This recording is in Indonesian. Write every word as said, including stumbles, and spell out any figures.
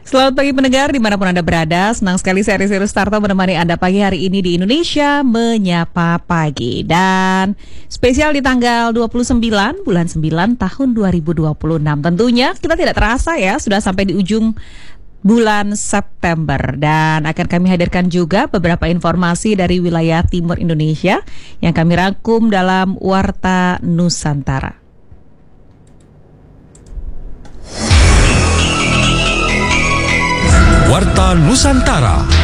Selamat pagi pendengar dimanapun Anda berada. Senang sekali saya Rizky Rustarto menemani Anda pagi hari ini di Indonesia Menyapa Pagi. Dan spesial di tanggal dua puluh sembilan bulan sembilan tahun dua ribu dua puluh enam. Tentunya kita tidak terasa ya sudah sampai di ujung bulan September. Dan akan kami hadirkan juga beberapa informasi dari wilayah timur Indonesia yang kami rangkum dalam Warta Nusantara. Warta Nusantara.